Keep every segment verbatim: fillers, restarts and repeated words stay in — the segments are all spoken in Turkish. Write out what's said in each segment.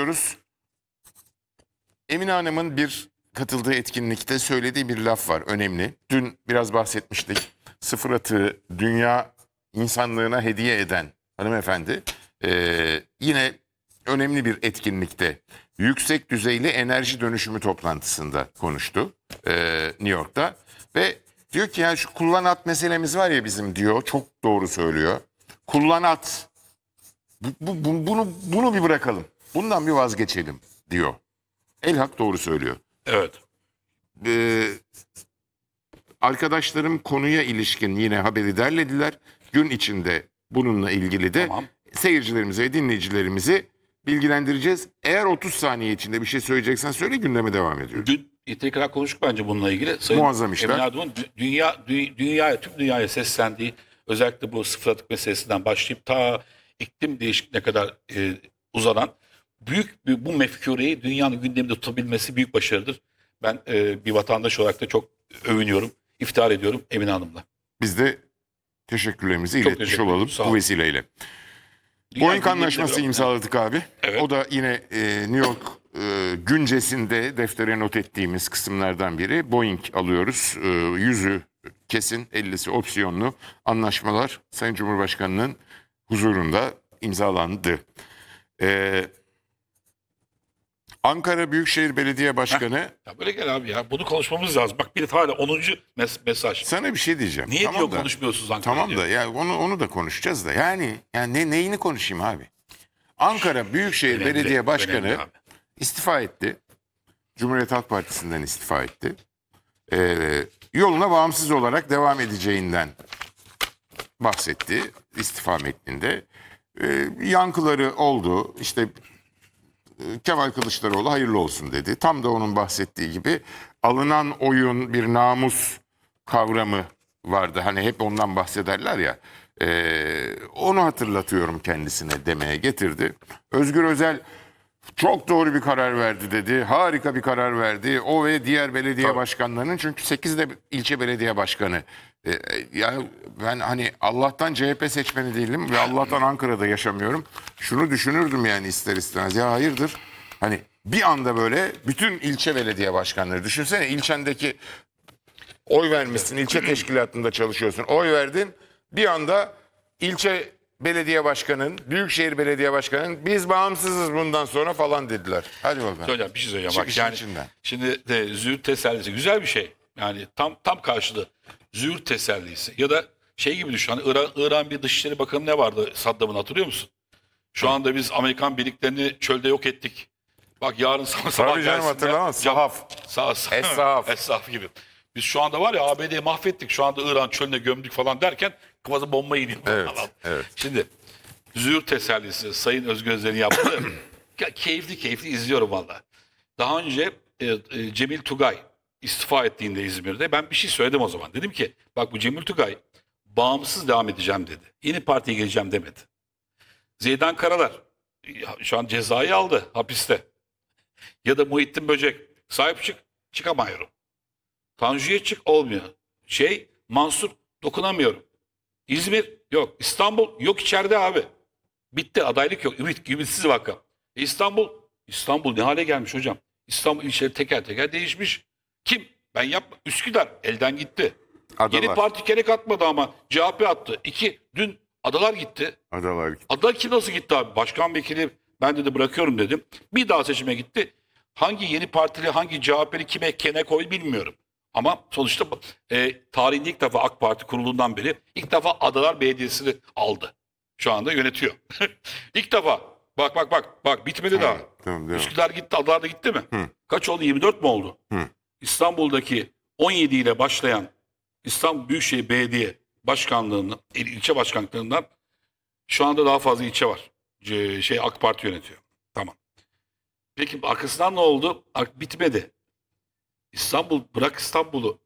ediyoruz. Emine Hanım'ın bir katıldığı etkinlikte söylediği bir laf var, önemli. Dün biraz bahsetmiştik. Sıfır atığı dünya insanlığına hediye eden hanımefendi ee, yine önemli bir etkinlikte yüksek düzeyli enerji dönüşümü toplantısında konuştu ee, New York'ta. Ve diyor ki ya şu kullan at meselemiz var ya bizim diyor, çok doğru söylüyor. Kullan at. Bu, bu- bu- bunu, bunu bir bırakalım. Bundan bir vazgeçelim diyor. Elhak doğru söylüyor. Evet. Ee, arkadaşlarım konuya ilişkin yine haberi derlediler. Gün içinde bununla ilgili de Tamam. seyircilerimize ve dinleyicilerimizi bilgilendireceğiz. Eğer otuz saniye içinde bir şey söyleyeceksen söyle, gündeme devam ediyoruz. Dün yeteri kadar konuştuk bence bununla ilgili. Sayın Muazzam işler. Emine Erdoğan dü- dünya, dü- dünyaya, tüm dünyaya seslendiği, özellikle bu sıfır atık meselesinden başlayıp ta iklim değişikliğine kadar e, uzanan büyük bir, bu mefkureyi dünyanın gündeminde tutabilmesi büyük başarıdır. Ben e, bir vatandaş olarak da çok övünüyorum, iftihar ediyorum Emine Hanım'la. Biz de teşekkürlerimizi Çok iletmiş teşekkür ederim, olalım sağ bu olun. vesileyle. Dünya Boeing gündeminde anlaşması biraz- imzaladık abi. Evet. O da yine e, New York e, güncesinde deftere not ettiğimiz kısımlardan biri. Boeing alıyoruz. E, yüzü kesin, ellisi opsiyonlu anlaşmalar Sayın Cumhurbaşkanı'nın huzurunda imzalandı. E, Ankara Büyükşehir Belediye Başkanı, Ya böyle gel abi ya. Bunu konuşmamız lazım. Bak bir hala onuncu mes- mesaj. sana bir şey diyeceğim. Niye Tamam diyor da- konuşmuyorsunuz Ankara Tamam diyor. da ya onu onu da konuşacağız da. Yani yani ne, neyini konuşayım abi? Ankara Büyükşehir Önemli, Belediye Başkanı önemli abi. istifa etti. Cumhuriyet Halk Partisi'nden istifa etti. Ee, yoluna bağımsız olarak devam edeceğinden bahsetti istifa metninde. Ee, yankıları oldu. İşte e, Kemal Kılıçdaroğlu hayırlı olsun dedi. Tam da onun bahsettiği gibi alınan oyun bir namus kavramı vardı. Hani hep ondan bahsederler ya. Ee, onu hatırlatıyorum kendisine demeye getirdi. Özgür Özel çok doğru bir karar verdi dedi. Harika bir karar verdi. O ve diğer belediye Tabii. başkanlarının, çünkü sekiz de ilçe belediye başkanı. Ee, ya ben hani Allah'tan C H P seçmeni değilim ve Allah'tan Ankara'da yaşamıyorum. Şunu düşünürdüm yani ister istemez. Ya hayırdır? Hani bir anda böyle bütün ilçe belediye başkanları, düşünsene ilçendeki oy vermişsin, ilçe teşkilatında çalışıyorsun, oy verdin, bir anda ilçe belediye başkanın, büyükşehir belediye başkanın biz bağımsızız bundan sonra falan dediler. Hadi bakalım. Söyleyeceğim bir şey söyleyeceğim. Çık Bak, işin yani içinden. şimdi de züğürt tesellisi güzel bir şey. Yani tam tam karşılığı züğürt tesellisi. Ya da şey gibi düşün. Hani İran, İran bir Dışişleri Bakanı ne vardı Saddam'ın, hatırlıyor musun? Şu anda biz Amerikan birliklerini çölde yok ettik. Bak yarın sabah sabah Tabii canım, gelsinler. hatırlamam. Sahaf. Sağ, sağ, Es-Sahaf. Es-Sahaf gibi. Biz şu anda var ya A B D'yi mahvettik. Şu anda İran çölüne gömdük falan derken kafası bomba yedi. Evet, falan. evet. Şimdi züğürt tesellisi Sayın Özgür Özel'in yaptığı ya, keyifli keyifli izliyorum valla. Daha önce e, e, Cemil Tugay istifa ettiğinde İzmir'de ben bir şey söyledim o zaman. Dedim ki bak bu Cemil Tugay bağımsız devam edeceğim dedi. Yeni partiye geleceğim demedi. Zeydan Karalar ya, şu an cezayı aldı hapiste. Ya da Muhittin Böcek sahip çık, çıkamıyorum. Tanju'ya çık, olmuyor. Şey Mansur dokunamıyorum. İzmir yok. İstanbul yok, içeride abi. Bitti, adaylık yok. Ümit, ümitsiz vaka. E İstanbul, İstanbul ne hale gelmiş hocam? İstanbul ilçeleri teker teker değişmiş. Kim? Ben yapma. Üsküdar elden gitti. Adalar. Yeni parti kerek atmadı ama C H P attı. İki, dün adalar gitti. Adalar. Adalar ki nasıl gitti abi? Başkan vekili ben dedi bırakıyorum dedim. Bir daha seçime gitti. Hangi yeni partili, hangi C H P'li kime kene koy bilmiyorum. Ama sonuçta e, tarihinde ilk defa AK Parti kurulduğundan beri ilk defa Adalar Belediyesi'ni aldı. Şu anda yönetiyor. İlk defa. Bak bak bak. Bak bitmedi daha. Tamam, devam. Üsküdar gitti, Adalar da gitti mi? Hı. Kaç oldu? yirmi dört mü oldu? Hı. İstanbul'daki on yedi ile başlayan İstanbul Büyükşehir Belediye Başkanlığı'nın, il- ilçe başkanlıklarından şu anda daha fazla ilçe var. C- şey AK Parti yönetiyor. Tamam. Peki arkasından ne oldu? Ak- Bitmedi. İstanbul, bırak İstanbul'u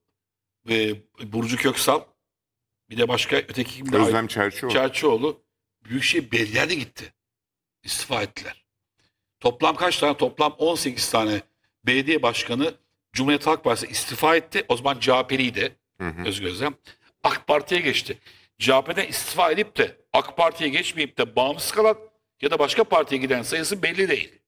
ve Burcu Köksal, bir de başka öteki kim de Özlem Çerçioğlu. Çerçioğlu Büyükşehir Belediye'de de gitti. İstifa ettiler. Toplam kaç tane? Toplam on sekiz tane belediye başkanı Cumhuriyet Halk Partisi istifa etti. O zaman C H P'liydi Özgür Özel. AK Parti'ye geçti. C H P'den istifa edip de AK Parti'ye geçmeyip de bağımsız kalan ya da başka partiye giden sayısı belli değil.